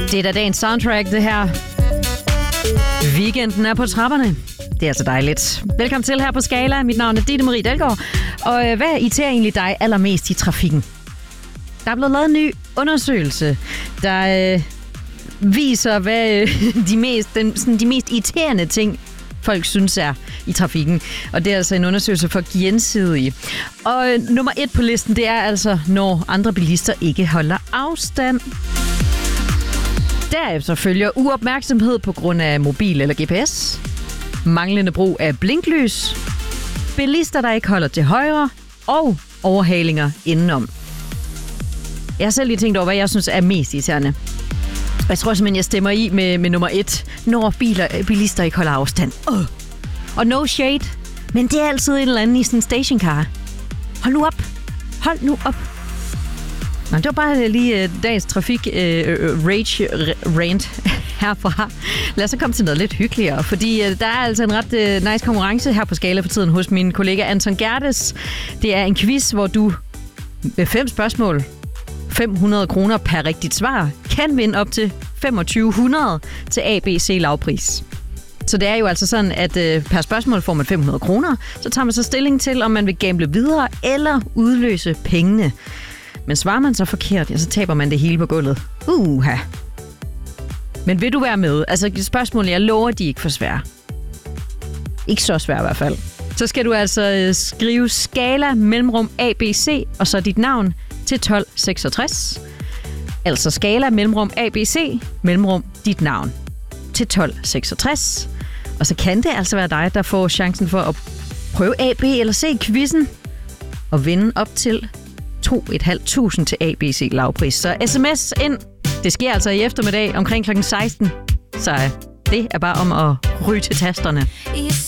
Det er da dagens soundtrack, det her. Weekenden er på trapperne. Det er altså dejligt. Velkommen til her på Skala. Mit navn er Ditte Marie Dalgaard. Og hvad irriterer egentlig dig allermest i trafikken? Der er blevet lavet en ny undersøgelse, der viser, hvad de mest irriterende ting, folk synes er i trafikken. Og det er altså en undersøgelse for Gensidige. Og nummer 1 på listen, det er altså, når andre bilister ikke holder afstand. Derefter følger uopmærksomhed på grund af mobil eller GPS. Manglende brug af blinklys. Bilister, der ikke holder til højre. Og overhalinger indenom. Jeg har selv lige tænkt over, hvad jeg synes er mest irriterende. Jeg tror simpelthen, jeg stemmer i med nummer 1. Når bilister ikke holder afstand. Og no shade. Men det er altid et eller andet i sådan en stationcar. Hold nu op. Hold nu op. Nå, det var bare lige dagens trafik rage rant herfra. Lad os så komme til noget lidt hyggeligere, fordi der er altså en ret nice konkurrence her på Skala for tiden hos min kollega Anton Gerdes. Det er en quiz, hvor du med 5 spørgsmål, 500 kroner per rigtigt svar, kan vinde op til 2500 til ABC lavpris. Så det er jo altså sådan, at per spørgsmål får man 500 kroner, så tager man så stilling til, om man vil gamble videre eller udløse pengene. Men svarer man så forkert, ja, så taber man det hele på gulvet. Men vil du være med? Altså spørgsmålet, jeg lover, de er ikke for svære. Ikke så svære i hvert fald. Så skal du altså skrive Skala mellemrum ABC og så dit navn til 1266. Altså Skala mellemrum ABC mellemrum dit navn til 1266. Og så kan det altså være dig, der får chancen for at prøve A, B eller C quizzen og vinde op til 2.500 til ABC lavpris. Så sms ind. Det sker altså i eftermiddag omkring kl. 16. Så det er bare om at ryge til tasterne.